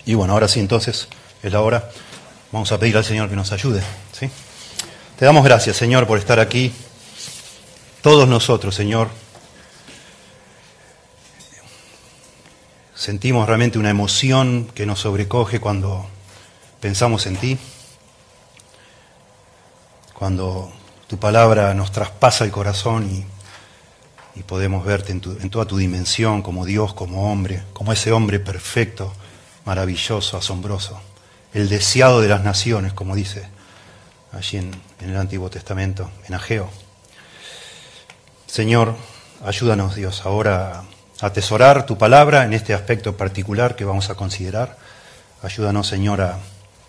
Y bueno, ahora sí, entonces, es la hora. Vamos a pedir al Señor que nos ayude, ¿sí? Te damos gracias, Señor, por estar aquí. Todos nosotros, Señor, sentimos realmente una emoción que nos sobrecoge cuando pensamos en ti, cuando tu palabra nos traspasa el corazón y podemos verte en toda tu dimensión, como Dios, como hombre, como ese hombre perfecto, maravilloso, asombroso, el deseado de las naciones, como dice allí en el Antiguo Testamento, en Ageo. Señor, ayúdanos, Dios, ahora a atesorar tu palabra en este aspecto particular que vamos a considerar. Ayúdanos, Señor, a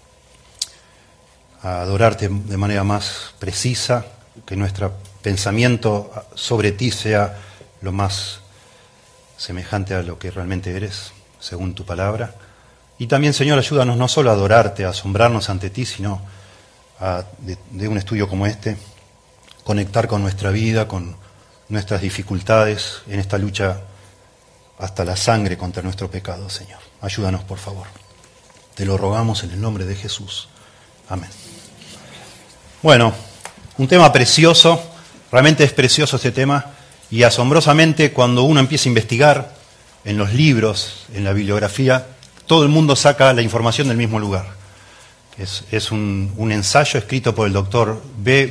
adorarte de manera más precisa, que nuestro pensamiento sobre ti sea lo más semejante a lo que realmente eres, según tu palabra. Y también, Señor, ayúdanos no solo a adorarte, a asombrarnos ante ti, sino de un estudio como este, conectar con nuestra vida, con nuestras dificultades en esta lucha hasta la sangre contra nuestro pecado, Señor. Ayúdanos, por favor. Te lo rogamos en el nombre de Jesús. Amén. Bueno, un tema precioso, realmente es precioso este tema, y asombrosamente cuando uno empieza a investigar en los libros, en la bibliografía, todo el mundo saca la información del mismo lugar. Es un ensayo escrito por el doctor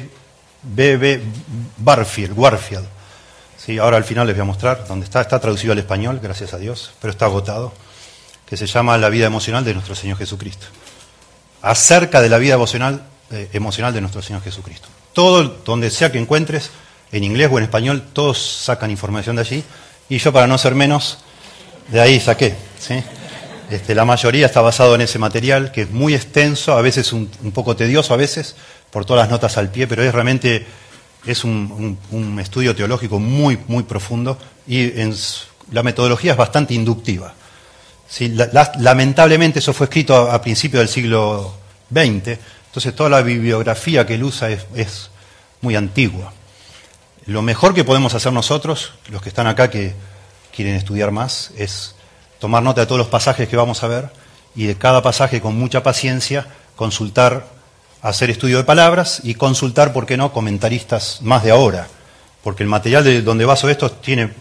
B.B. Warfield. Sí, ahora al final les voy a mostrar dónde está traducido al español, gracias a Dios, pero está agotado, que se llama La vida emocional de nuestro Señor Jesucristo. Acerca de la vida emocional de nuestro Señor Jesucristo. Todo, donde sea que encuentres, en inglés o en español, todos sacan información de allí, y yo, para no ser menos, de ahí saqué, ¿sí? La mayoría está basado en ese material, que es muy extenso, a veces un poco tedioso, a veces, por todas las notas al pie, pero realmente es un estudio teológico muy, muy profundo, y la metodología es bastante inductiva. ¿Sí? Lamentablemente eso fue escrito a principios del siglo XX, entonces toda la bibliografía que él usa es muy antigua. Lo mejor que podemos hacer nosotros, los que están acá que quieren estudiar más, es tomar nota de todos los pasajes que vamos a ver y de cada pasaje con mucha paciencia consultar, hacer estudio de palabras y consultar, ¿por qué no?, comentaristas más de ahora, porque el material de donde baso esto tiene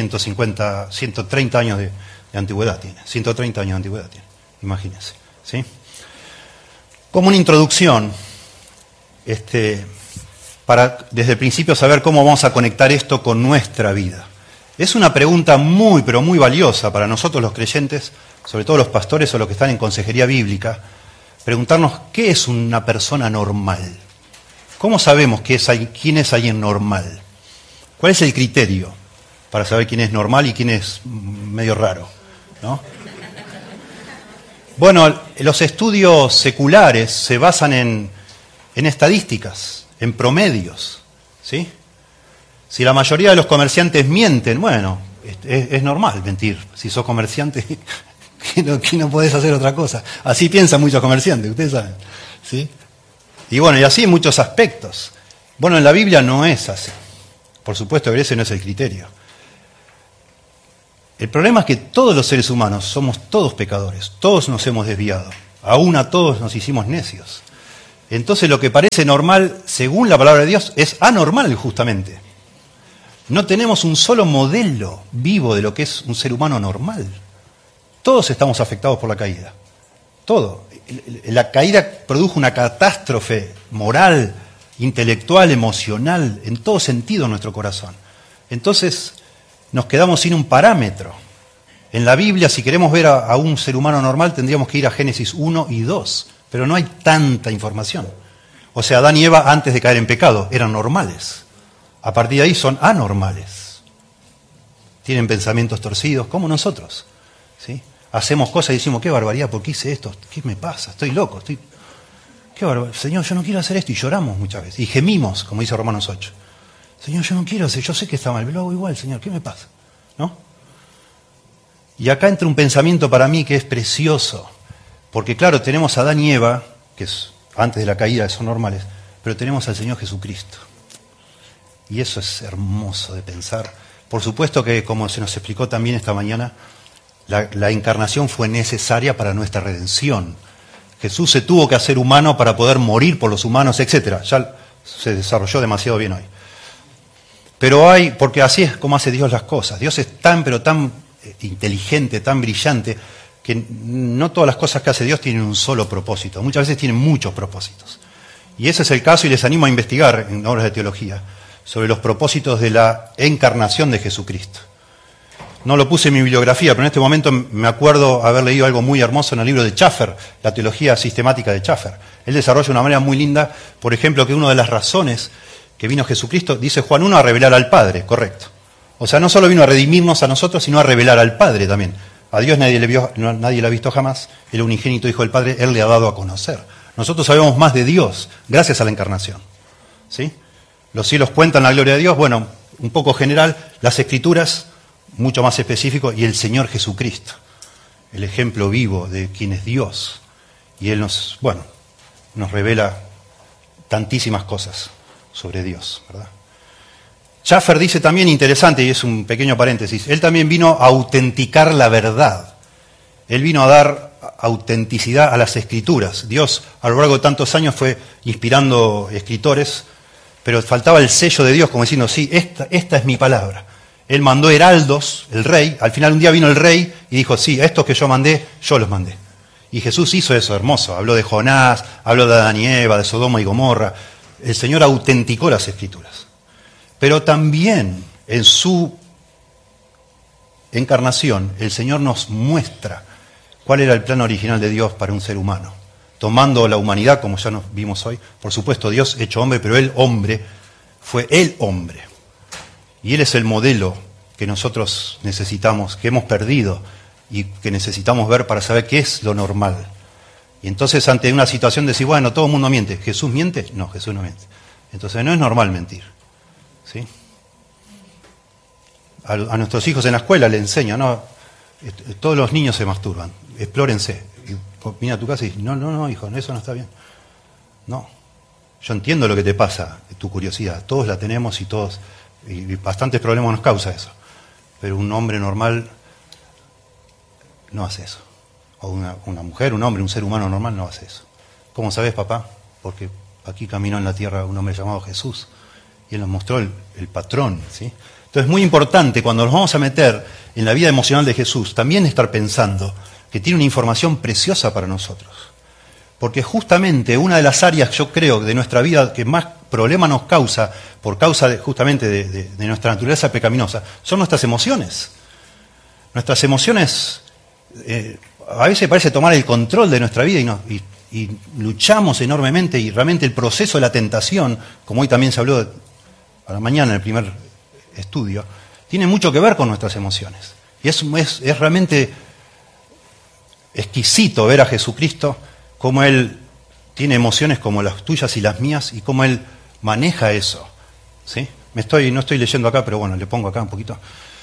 130 años de antigüedad, imagínense, ¿sí? Como una introducción, para desde el principio saber cómo vamos a conectar esto con nuestra vida. Es una pregunta muy, pero muy valiosa para nosotros los creyentes, sobre todo los pastores o los que están en consejería bíblica, preguntarnos qué es una persona normal. ¿Cómo sabemos quién es alguien normal? ¿Cuál es el criterio para saber quién es normal y quién es medio raro, ¿no? Bueno, los estudios seculares se basan en estadísticas, en promedios, ¿sí? Si la mayoría de los comerciantes mienten, bueno, es normal mentir. Si sos comerciante, que no podés hacer otra cosa. Así piensan muchos comerciantes, ustedes saben, ¿sí? Y bueno, y así en muchos aspectos. Bueno, en la Biblia no es así. Por supuesto que ese no es el criterio. El problema es que todos los seres humanos somos todos pecadores, todos nos hemos desviado, aún a todos nos hicimos necios. Entonces lo que parece normal, según la palabra de Dios, es anormal justamente. No tenemos un solo modelo vivo de lo que es un ser humano normal. Todos estamos afectados por la caída. Todo. La caída produjo una catástrofe moral, intelectual, emocional, en todo sentido en nuestro corazón. Entonces nos quedamos sin un parámetro. En la Biblia, si queremos ver a un ser humano normal, tendríamos que ir a Génesis 1 y 2, pero no hay tanta información. O sea, Adán y Eva, antes de caer en pecado, eran normales. A partir de ahí son anormales. Tienen pensamientos torcidos, como nosotros, ¿sí? Hacemos cosas y decimos, qué barbaridad, ¿por qué hice esto? ¿Qué me pasa? Estoy loco, qué barbaridad. Señor, yo no quiero hacer esto, y lloramos muchas veces, y gemimos, como dice Romanos 8. Señor, yo no quiero hacer, yo sé que está mal, pero lo hago igual, Señor, ¿qué me pasa? ¿No? Y acá entra un pensamiento para mí que es precioso, porque claro, tenemos a Adán y Eva, que es antes de la caída, son normales, pero tenemos al Señor Jesucristo. Y eso es hermoso de pensar. Por supuesto que, como se nos explicó también esta mañana, La encarnación fue necesaria para nuestra redención. Jesús se tuvo que hacer humano para poder morir por los humanos, etc. Ya se desarrolló demasiado bien hoy. Pero porque así es como hace Dios las cosas. Dios es pero tan inteligente, tan brillante, que no todas las cosas que hace Dios tienen un solo propósito. Muchas veces tienen muchos propósitos. Y ese es el caso, y les animo a investigar en obras de teología sobre los propósitos de la encarnación de Jesucristo. No lo puse en mi bibliografía, pero en este momento me acuerdo haber leído algo muy hermoso en el libro de Schaffer, la teología sistemática de Schaffer. Él desarrolla de una manera muy linda, por ejemplo, que una de las razones que vino Jesucristo, dice Juan 1, a revelar al Padre, correcto. O sea, no solo vino a redimirnos a nosotros, sino a revelar al Padre también. A Dios nadie le ha visto jamás, el unigénito Hijo del Padre, Él le ha dado a conocer. Nosotros sabemos más de Dios gracias a la encarnación. ¿Sí? Los cielos cuentan la gloria de Dios, bueno, un poco general, las Escrituras, mucho más específico, y el Señor Jesucristo, el ejemplo vivo de quién es Dios. Y Él nos revela tantísimas cosas sobre Dios, ¿verdad? Schaffer dice también, interesante, y es un pequeño paréntesis, él también vino a autenticar la verdad. Él vino a dar autenticidad a las Escrituras. Dios, a lo largo de tantos años, fue inspirando escritores, pero faltaba el sello de Dios, como diciendo, sí, esta es mi palabra. Él mandó heraldos, el rey, al final un día vino el rey y dijo, sí, estos que yo mandé, yo los mandé. Y Jesús hizo eso, hermoso. Habló de Jonás, habló de Adán y Eva, de Sodoma y Gomorra. El Señor autenticó las Escrituras. Pero también en su encarnación, el Señor nos muestra cuál era el plan original de Dios para un ser humano. Tomando la humanidad, como ya nos vimos hoy, por supuesto Dios hecho hombre, pero Él hombre, fue el hombre. Y Él es el modelo que nosotros necesitamos, que hemos perdido y que necesitamos ver para saber qué es lo normal. Y entonces ante una situación de decir, bueno, todo el mundo miente, ¿Jesús miente? No, Jesús no miente. Entonces no es normal mentir. ¿Sí? A nuestros hijos en la escuela le enseñan, ¿no? Todos los niños se masturban, explórense. Y mira a tu casa y dices, no, hijo, eso no está bien. No, yo entiendo lo que te pasa, tu curiosidad, todos la tenemos y bastantes problemas nos causa eso. Pero un hombre normal no hace eso. O una mujer, un hombre, un ser humano normal no hace eso. ¿Cómo sabes, papá? Porque aquí caminó en la tierra un hombre llamado Jesús. Y Él nos mostró el patrón, ¿sí? Entonces es muy importante cuando nos vamos a meter en la vida emocional de Jesús, también estar pensando que tiene una información preciosa para nosotros. Porque justamente una de las áreas, yo creo, de nuestra vida que más problema nos causa, por causa justamente de nuestra naturaleza pecaminosa, son nuestras emociones. Nuestras emociones a veces parece tomar el control de nuestra vida y luchamos enormemente, y realmente el proceso de la tentación, como hoy también se habló para mañana en el primer estudio, tiene mucho que ver con nuestras emociones. Y es realmente exquisito ver a Jesucristo, cómo Él tiene emociones como las tuyas y las mías, y cómo Él maneja eso. ¿Sí? No estoy leyendo acá, pero bueno, le pongo acá un poquito.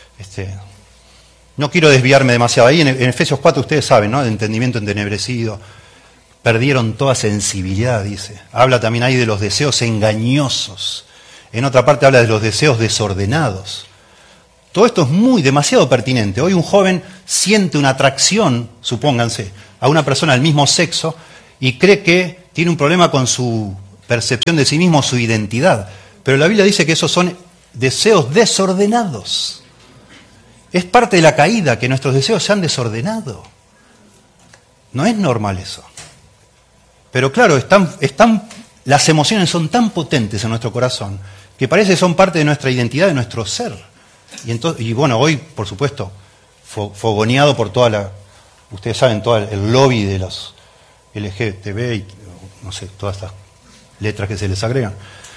No quiero desviarme demasiado. Ahí en Efesios 4 ustedes saben, ¿no? De entendimiento entenebrecido. Perdieron toda sensibilidad, dice. Habla también ahí de los deseos engañosos. En otra parte habla de los deseos desordenados. Todo esto es demasiado pertinente. Hoy un joven siente una atracción, supónganse, a una persona del mismo sexo y cree que tiene un problema con su percepción de sí mismo, su identidad. Pero la Biblia dice que esos son deseos desordenados. Es parte de la caída que nuestros deseos se han desordenado. No es normal eso. Pero claro, las emociones son tan potentes en nuestro corazón que parece que son parte de nuestra identidad, de nuestro ser. Y bueno, hoy, por supuesto, fogoneado por ustedes saben, todo el lobby de los LGTB y no sé, todas estas letras que se les agregan.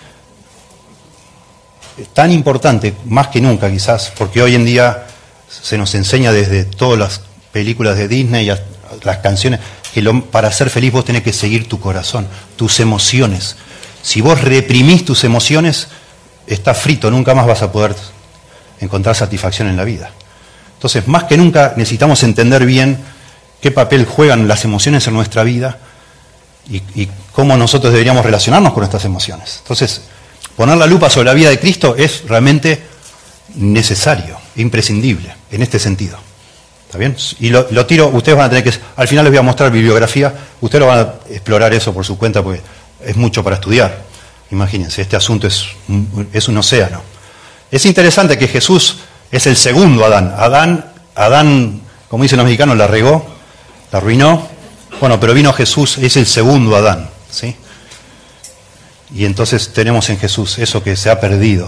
Es tan importante, más que nunca quizás, porque hoy en día se nos enseña desde todas las películas de Disney y las canciones, que para ser feliz vos tenés que seguir tu corazón, tus emociones. Si vos reprimís tus emociones, estás frito, nunca más vas a poder encontrar satisfacción en la vida. Entonces, más que nunca necesitamos entender bien qué papel juegan las emociones en nuestra vida y cómo nosotros deberíamos relacionarnos con nuestras emociones. Entonces, poner la lupa sobre la vida de Cristo es realmente necesario, imprescindible, en este sentido. ¿Está bien? Y lo tiro, ustedes van a tener que, al final les voy a mostrar bibliografía, ustedes lo van a explorar eso por su cuenta porque es mucho para estudiar. Imagínense, este asunto es un océano. Es interesante que Jesús es el segundo Adán. Adán, como dicen los mexicanos, la regó, la arruinó. Bueno, pero vino Jesús, es el segundo Adán, ¿sí? Y entonces tenemos en Jesús eso que se ha perdido.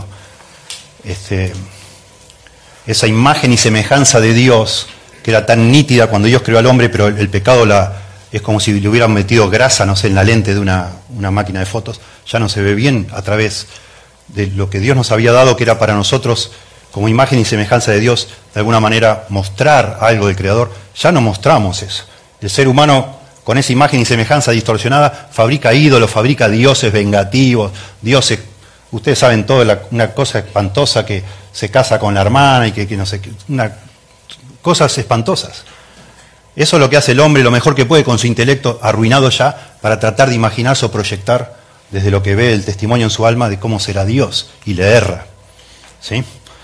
Esa imagen y semejanza de Dios que era tan nítida cuando Dios creó al hombre, pero el pecado es como si le hubieran metido grasa, no sé, en la lente de una máquina de fotos. Ya no se ve bien a través de lo que Dios nos había dado, que era para nosotros, como imagen y semejanza de Dios, de alguna manera mostrar algo del Creador. Ya no mostramos eso. El ser humano, con esa imagen y semejanza distorsionada, fabrica ídolos, fabrica dioses vengativos, dioses, ustedes saben todo, una cosa espantosa que se casa con la hermana y que no sé qué, cosas espantosas. Eso es lo que hace el hombre, lo mejor que puede con su intelecto arruinado ya, para tratar de imaginarse o proyectar desde lo que ve el testimonio en su alma de cómo será Dios, y le erra. ¿Sí?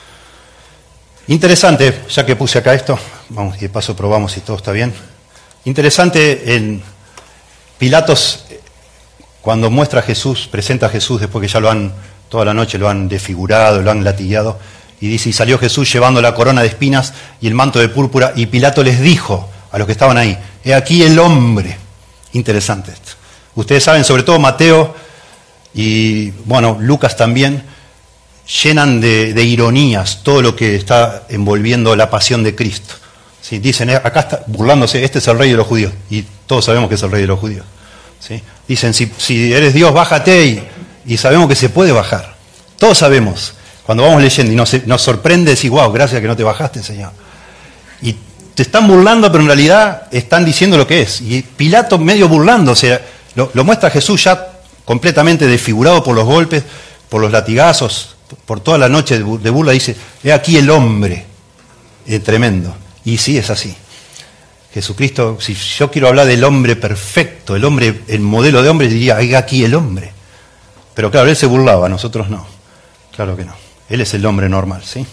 Interesante, ya que puse acá esto, vamos y de paso probamos si todo está bien. Interesante, en Pilatos, cuando muestra a Jesús, presenta a Jesús después que ya toda la noche lo han desfigurado, lo han latigueado, y dice, y salió Jesús llevando la corona de espinas y el manto de púrpura, y Pilato les dijo a los que estaban ahí, he aquí el hombre. Interesante esto. Ustedes saben, sobre todo Mateo y, bueno, Lucas también, llenan de ironías todo lo que está envolviendo la pasión de Cristo. ¿Sí? Dicen, acá está burlándose, este es el rey de los judíos, y todos sabemos que es el rey de los judíos. ¿Sí? Dicen, si eres Dios, bájate, y sabemos que se puede bajar. Todos sabemos. Cuando vamos leyendo y nos sorprende decir, wow, gracias que no te bajaste, Señor. Y te están burlando, pero en realidad están diciendo lo que es. Y Pilato medio burlándose, lo muestra Jesús ya completamente desfigurado por los golpes, por los latigazos, por toda la noche de burla, dice, he aquí el hombre. Tremendo. Y sí, es así. Jesucristo, si yo quiero hablar del hombre perfecto, el modelo de hombre, diría, he aquí el hombre. Pero claro, él se burlaba, nosotros no. Claro que no. Él es el hombre normal, ¿sí?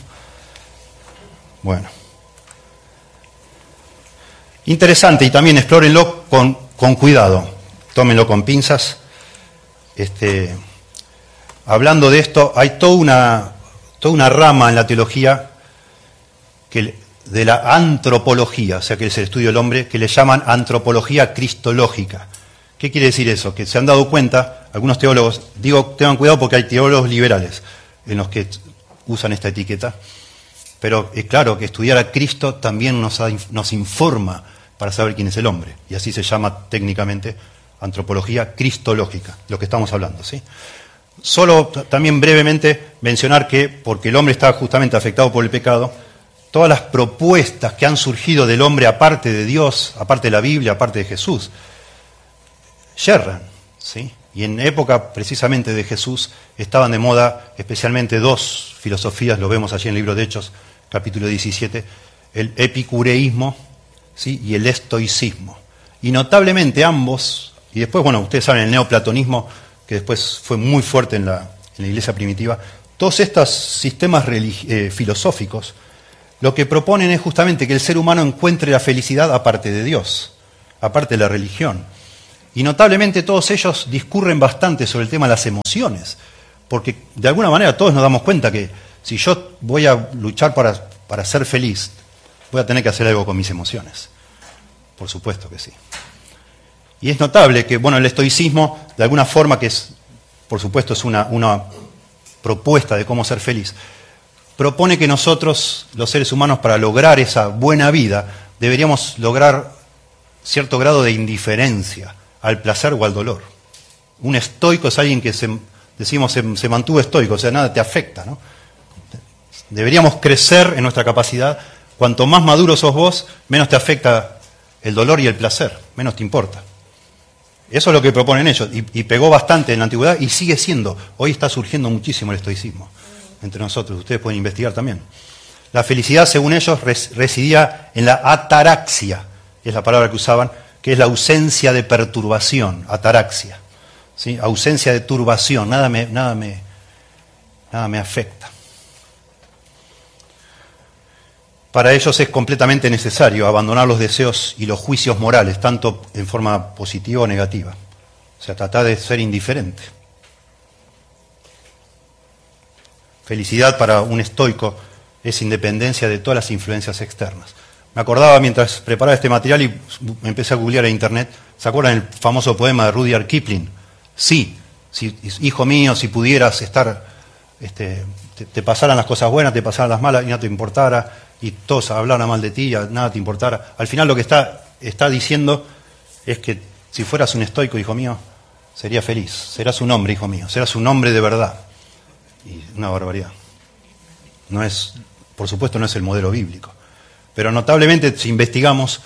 Bueno. Interesante, y también explórenlo con cuidado. Tómenlo con pinzas. Hablando de esto, hay toda una rama en la teología de la antropología, o sea que es el estudio del hombre, que le llaman antropología cristológica. ¿Qué quiere decir eso? Que se han dado cuenta, algunos teólogos, digo, tengan cuidado porque hay teólogos liberales en los que usan esta etiqueta, pero es claro que estudiar a Cristo también nos informa para saber quién es el hombre, y así se llama técnicamente antropología cristológica, lo que estamos hablando, ¿sí? Solo también brevemente mencionar que, porque el hombre está justamente afectado por el pecado, todas las propuestas que han surgido del hombre aparte de Dios, aparte de la Biblia, aparte de Jesús, yerran, ¿sí? Y en época precisamente de Jesús estaban de moda especialmente dos filosofías, lo vemos allí en el libro de Hechos, capítulo 17, el epicureísmo, ¿sí? Y el estoicismo. Y notablemente ambos, y después, bueno, ustedes saben, el neoplatonismo, que después fue muy fuerte en la iglesia primitiva, todos estos sistemas filosóficos, lo que proponen es justamente que el ser humano encuentre la felicidad aparte de Dios, aparte de la religión. Y notablemente todos ellos discurren bastante sobre el tema de las emociones, porque de alguna manera todos nos damos cuenta que si yo voy a luchar para ser feliz, voy a tener que hacer algo con mis emociones. Por supuesto que sí. Y es notable que, bueno, el estoicismo, de alguna forma, que es, por supuesto, es una propuesta de cómo ser feliz, propone que nosotros, los seres humanos, para lograr esa buena vida, deberíamos lograr cierto grado de indiferencia al placer o al dolor. Un estoico es alguien que se mantuvo estoico, o sea, nada te afecta, ¿no? Deberíamos crecer en nuestra capacidad. Cuanto más maduro sos vos, menos te afecta el dolor y el placer, menos te importa. Eso es lo que proponen ellos, y pegó bastante en la antigüedad, y sigue siendo. Hoy está surgiendo muchísimo el estoicismo entre nosotros, ustedes pueden investigar también. La felicidad, según ellos, residía en la ataraxia, es la palabra que usaban, que es la ausencia de perturbación, ataraxia, ¿sí? Ausencia de turbación, nada me afecta. Para ellos es completamente necesario abandonar los deseos y los juicios morales, tanto en forma positiva o negativa. O sea, tratar de ser indiferente. Felicidad para un estoico es independencia de todas las influencias externas. Me acordaba mientras preparaba este material y me empecé a googlear en internet. ¿Se acuerdan el famoso poema de Rudyard Kipling? Sí, hijo mío, si pudieras estar, te pasaran las cosas buenas, te pasaran las malas y no te importara, y todos hablaran mal de ti y nada te importara. Al final lo que está diciendo es que si fueras un estoico, hijo mío, sería feliz. Serás un hombre, hijo mío, serás un hombre de verdad. Y una barbaridad. No es, por supuesto, no es el modelo bíblico. Pero notablemente, si investigamos,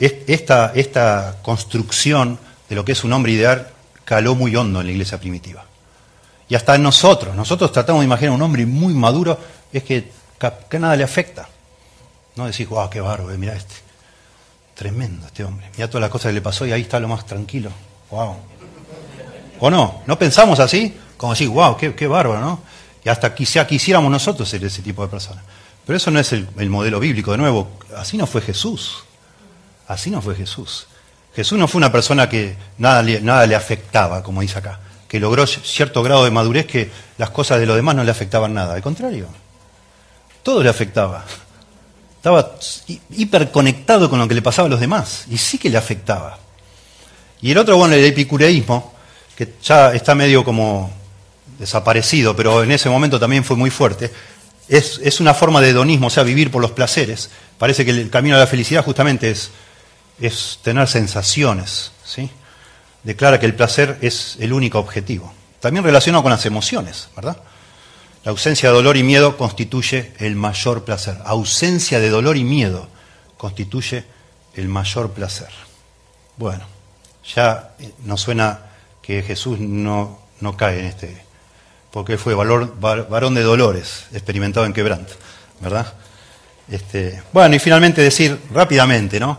esta construcción de lo que es un hombre ideal caló muy hondo en la iglesia primitiva. Y hasta en nosotros tratamos de imaginar un hombre muy maduro, es que nada le afecta. No decís, wow, qué bárbaro, mirá tremendo este hombre, mirá todas las cosas que le pasó y ahí está lo más tranquilo. Wow. ¿O no? ¿No pensamos así? Como decir, wow, qué bárbaro, ¿no? Y hasta quizá quisiéramos nosotros ser ese tipo de personas. Pero eso no es el modelo bíblico. De nuevo, así no fue Jesús. Así no fue Jesús. Jesús no fue una persona que nada le afectaba, como dice acá, que logró cierto grado de madurez que las cosas de los demás no le afectaban nada. Al contrario, todo le afectaba. Estaba hiperconectado con lo que le pasaba a los demás, y sí que le afectaba. Y el otro, bueno, el epicureísmo, que ya está medio como desaparecido, pero en ese momento también fue muy fuerte, es una forma de hedonismo, o sea, vivir por los placeres. Parece que el camino a la felicidad justamente es tener sensaciones, ¿sí? Declara que el placer es el único objetivo. También relacionado con las emociones, ¿verdad? La ausencia de dolor y miedo constituye el mayor placer. Ausencia de dolor y miedo constituye el mayor placer. Bueno, ya nos suena que Jesús no cae en porque él fue varón de dolores, experimentado en quebranto, ¿verdad? Bueno, y finalmente decir rápidamente, ¿no?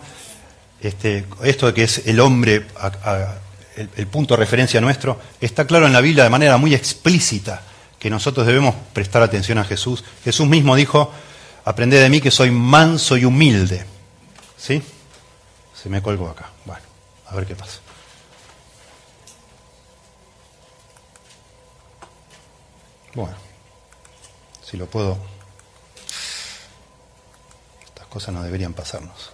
Esto de que es el hombre, el punto de referencia nuestro, está claro en la Biblia de manera muy explícita que nosotros debemos prestar atención a Jesús. Jesús mismo dijo, aprended de mí que soy manso y humilde. ¿Sí? Se me colgó acá. Bueno, a ver qué pasa. Bueno, si lo puedo... Estas cosas no deberían pasarnos.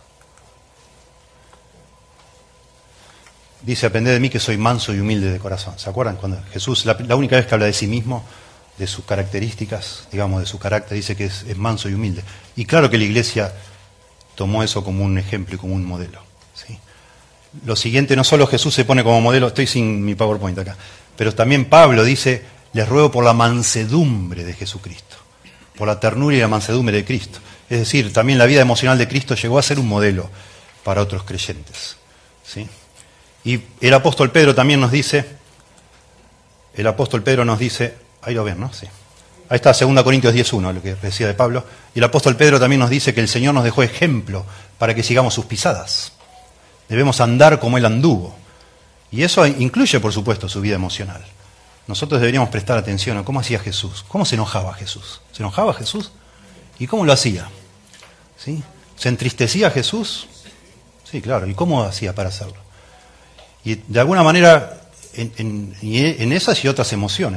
Dice, aprended de mí que soy manso y humilde de corazón. ¿Se acuerdan? Cuando Jesús, la única vez que habla de sí mismo, de sus características, digamos, de su carácter, dice que es manso y humilde. Y claro que la Iglesia tomó eso como un ejemplo y como un modelo. ¿Sí? Lo siguiente, no solo Jesús se pone como modelo, estoy sin mi PowerPoint acá, pero también Pablo dice, les ruego por la mansedumbre de Jesucristo, por la ternura y la mansedumbre de Cristo. Es decir, también la vida emocional de Cristo llegó a ser un modelo para otros creyentes. ¿Sí? Y el apóstol Pedro también nos dice, ahí lo ven, ¿no? Sí. Ahí está 2 Corintios 10:1, lo que decía de Pablo. Y el apóstol Pedro también nos dice que el Señor nos dejó ejemplo para que sigamos sus pisadas. Debemos andar como Él anduvo. Y eso incluye, por supuesto, su vida emocional. Nosotros deberíamos prestar atención a cómo hacía Jesús. ¿Cómo se enojaba Jesús? ¿Se enojaba Jesús? ¿Y cómo lo hacía? ¿Sí? ¿Se entristecía Jesús? Sí, claro. ¿Y cómo hacía para hacerlo? Y de alguna manera, en esas y otras emociones,